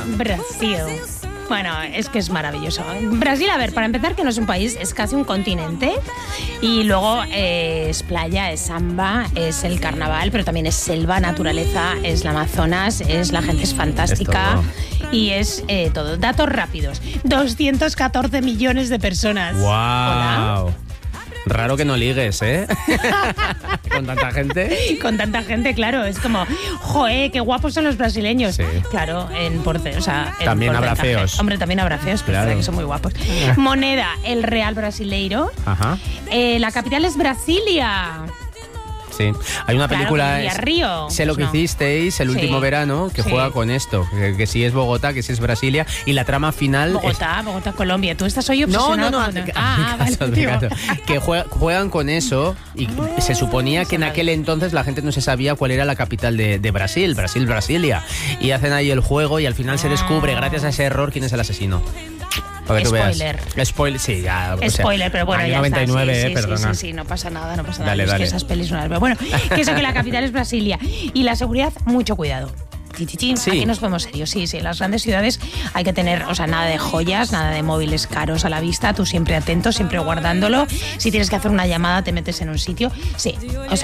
Brasil. Bueno, es que es maravilloso. Brasil, a ver, para empezar, que no es un país, es casi un continente. Y luego es playa, es samba, es el carnaval, pero también es selva, naturaleza, es la Amazonas, la gente es fantástica. Y es todo. Datos rápidos. 214 millones de personas. ¡Wow! Hola. Raro que no ligues, ¿eh? Con tanta gente. Con tanta gente, claro. Es como, joe, qué guapos son los brasileños. Sí. Claro, También habrá feos. Hombre, también habrá feos, pero Claro. que son muy guapos. Moneda, el real brasileiro. Ajá. La capital es Brasilia. Sí. Hay una película. Claro, Río. Sé lo que Pues no. hicisteis el Sí. último verano, que Sí. juega con esto. Que si es Bogotá, que si es Brasilia. Y la trama final. Bogotá, Colombia. Tú estás hoy No, obsesionado no. con... hazme vale. caso. Digo, Que juegan con eso y se suponía que en aquel entonces la gente no se sabía cuál era la capital de Brasil, Brasilia. Y hacen ahí el juego y al final se descubre, gracias a ese error, quién es el asesino. Para que tú Spoiler. veas. Spoiler, sí, ya. Spoiler, pero bueno, año ya 99, está. Sí, perdona. Sí, no pasa nada. Dale, Es que dale. esas pelis no las veo. Bueno, que eso, que la capital es Brasilia. Y la seguridad, mucho cuidado. Sí. Aquí nos ponemos serios. Sí, en las grandes ciudades hay que tener, nada de joyas, nada de móviles caros a la vista, tú siempre atento, siempre guardándolo. Si tienes que hacer una llamada, te metes en un sitio. Sí,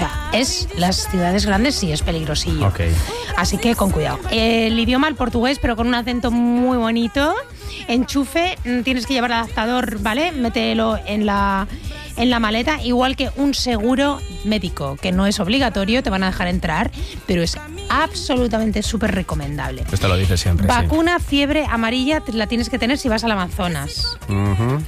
las ciudades grandes sí es peligrosillo. Ok. Así que con cuidado. El idioma, el portugués, pero con un acento muy bonito. Enchufe, tienes que llevar el adaptador, ¿vale? Mételo en la maleta, igual que un seguro médico, que no es obligatorio, te van a dejar entrar, pero es absolutamente súper recomendable. Esto lo dice siempre. Vacuna, fiebre amarilla, la tienes que tener si vas al Amazonas. Sí. Ujú.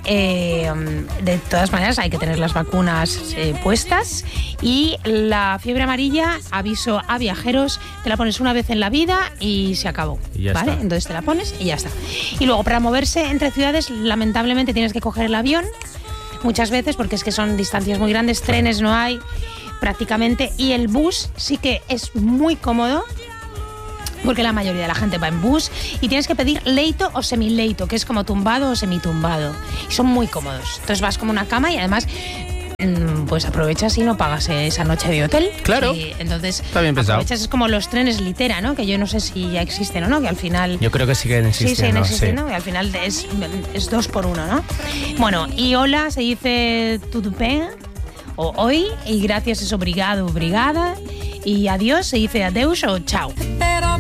De todas maneras, hay que tener las vacunas puestas. Y la fiebre amarilla, aviso a viajeros, te la pones una vez en la vida y se acabó. Y ya ¿vale? está. Entonces te la pones y ya está. Y luego, para moverse entre ciudades, lamentablemente tienes que coger el avión muchas veces, porque es que son distancias muy grandes, trenes no hay prácticamente, y el bus sí que es muy cómodo, porque la mayoría de la gente va en bus, y tienes que pedir leito o semileito, que es como tumbado o semitumbado, y son muy cómodos. Entonces vas como una cama y además pues aprovechas y no pagas esa noche de hotel. Claro. Y entonces Está bien pensado. aprovechas, es como los trenes litera, ¿no? Que yo no sé si ya existen o no, que al final... Yo creo que siguen existiendo. Sí, ¿no? Y al final es 2 por 1, ¿no? Bueno, y hola se dice tudo bem, o hoy, y gracias es obrigado, obrigada, y adiós se dice adeus o chao.